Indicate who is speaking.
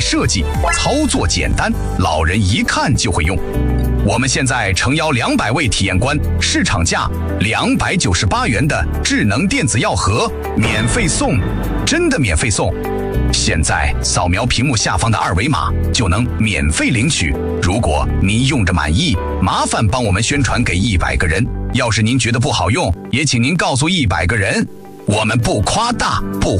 Speaker 1: 设计，操作简单，老人一看就会用。我们现在诚邀200位体验官，市场价298元的智能电子药盒免费送，真的免费送！现在扫描屏幕下方的2维码就能免费领取。如果您用着满意，麻烦帮我们宣传给100个人。要是您觉得不好用，也请您告诉100个人。我们不夸大，不